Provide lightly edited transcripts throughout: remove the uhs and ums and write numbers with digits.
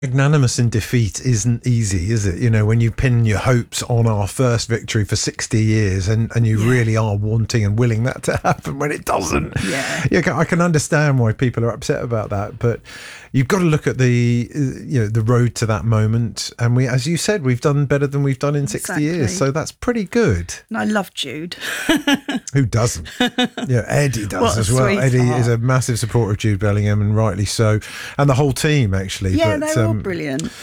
Magnanimous in defeat isn't easy, is it? You know, when you pin your hopes on our first victory for 60 years and you really are wanting and willing that to happen when it doesn't. Yeah, I can understand why people are upset about that, but you've got to look at the road to that moment. And we, as you said, we've done better than we've done in 60 years. So that's pretty good. And I love Jude. Who doesn't? Yeah, Eddie does as well. Eddie is a massive supporter of Jude Bellingham, and rightly so. And the whole team, actually. Yeah, they're all brilliant.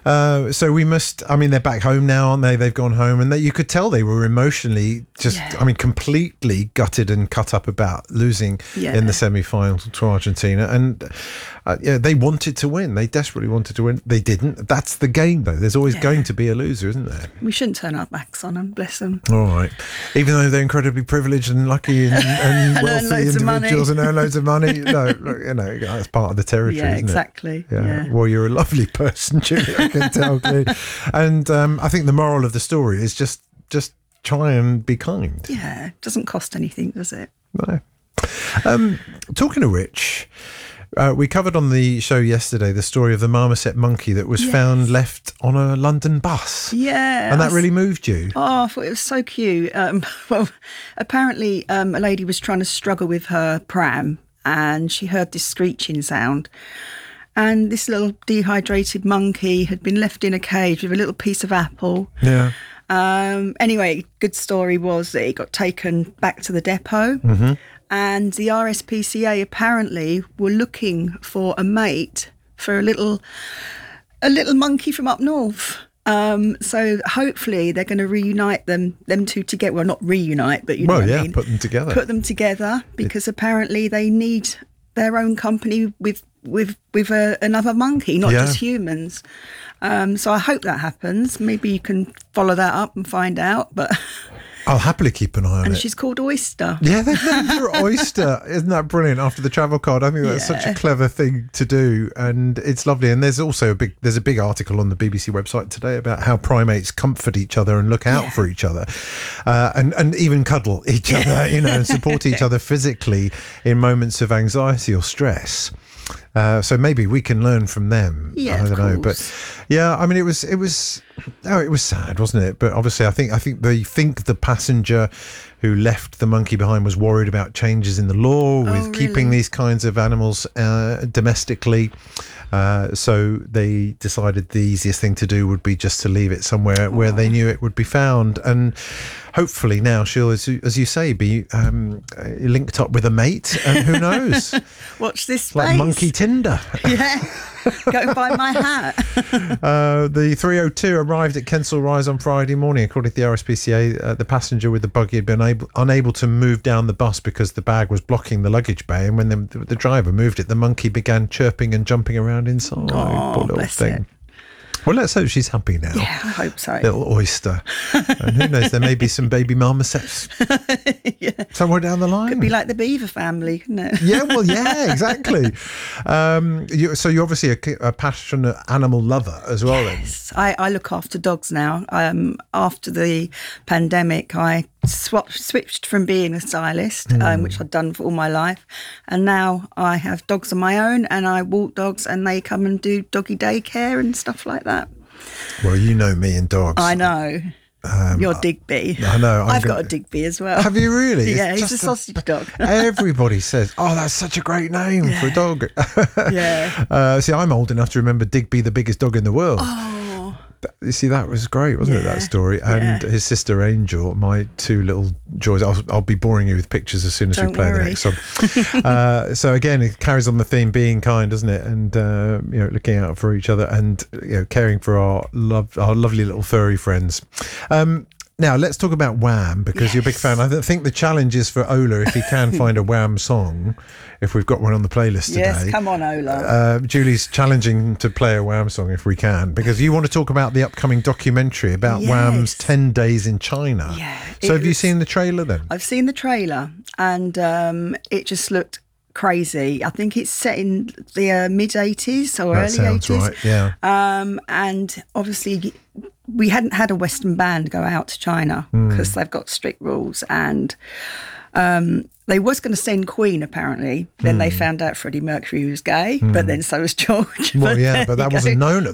So we must, I mean, they're back home now, aren't they? They've gone home, and you could tell they were emotionally completely gutted and cut up about losing in the semi-final to Argentina. And they wanted to win. They desperately wanted to win. They didn't. That's the game, though. There's always going to be a loser, isn't there? We shouldn't turn our backs on them, bless them. All right. Even though they're incredibly privileged and lucky and wealthy individuals and earn loads of money. No, that's part of the territory, isn't it? Exactly. Yeah. Well, you're a lovely person, Julie, I can tell. And I think the moral of the story is just try and be kind. Yeah, it doesn't cost anything, does it? No. Talking of which, we covered on the show yesterday the story of the marmoset monkey that was found left on a London bus. Yeah. And that really moved you. Oh, I thought it was so cute. Well, apparently a lady was trying to struggle with her pram and she heard this screeching sound. And this little dehydrated monkey had been left in a cage with a little piece of apple. Yeah. Anyway, good story was that it got taken back to the depot. Mm-hmm. And the RSPCA apparently were looking for a mate for a little monkey from up north. So hopefully they're going to reunite them two together. Well, not reunite, but you know what I mean? Put them together. Put them together because apparently they need their own company with another monkey, not just humans. So I hope that happens. Maybe you can follow that up and find out. But I'll happily keep an eye on it. And she's called Oyster. Yeah, they've named her Oyster. Isn't that brilliant? After the travel card, I think that's such a clever thing to do, and it's lovely. And there's also a big article on the BBC website today about how primates comfort each other and look out for each other, and even cuddle each other, and support each other physically in moments of anxiety or stress. So maybe we can learn from them. Yeah, I don't know, but I mean, it was sad, wasn't it? But obviously, I think the passenger who left the monkey behind was worried about changes in the law with keeping these kinds of animals domestically. So they decided the easiest thing to do would be just to leave it somewhere where they knew it would be found, and hopefully now she'll, as you say, be linked up with a mate, and who knows? Watch this space. Like Monkey Tinder. Yeah. Go and buy my hat. The 302 arrived at Kensal Rise on Friday morning. According to the RSPCA, the passenger with the buggy had been unable to move down the bus because the bag was blocking the luggage bay. And when the driver moved it, the monkey began chirping and jumping around inside. Poor little thing. It. Well, let's hope she's happy now. Yeah, I hope so. Little Oyster. And who knows, there may be some baby marmosets somewhere down the line. Could be like the Beaver family, couldn't it? Yeah, exactly. So you're obviously a passionate animal lover as well, yes. Then? I look after dogs now. After the pandemic, I switched from being a stylist, which I'd done for all my life, and now I have dogs of my own, and I walk dogs, and they come and do doggy daycare and stuff like that. Well, you know me and dogs. I know. You're Digby. I know. I've got a Digby as well. Have you really? Yeah, he's a sausage dog. Everybody says, "Oh, that's such a great name for a dog." See, I'm old enough to remember Digby, the biggest dog in the world. Oh. You see, that was great, wasn't it, that story? And his sister Angel, my two little joys. I'll be boring you with pictures as soon as we play the next song. So again, it carries on the theme, being kind, doesn't it? And looking out for each other, and caring for our lovely little furry friends. Now, let's talk about Wham, because you're a big fan. I think the challenge is for Ola, if he can find a Wham song, if we've got one on the playlist today. Yes, come on, Ola. Julie's challenging to play a Wham song if we can, because you want to talk about the upcoming documentary about Wham's 10 days in China. Yeah. So have you seen the trailer then? I've seen the trailer, and it just looked crazy. I think it's set in the mid-80s or early 80s. Right, yeah. And obviously we hadn't had a Western band go out to China because they've got strict rules, and they was going to send Queen, apparently. Then they found out Freddie Mercury was gay, but then so was George. Well, but that wasn't known at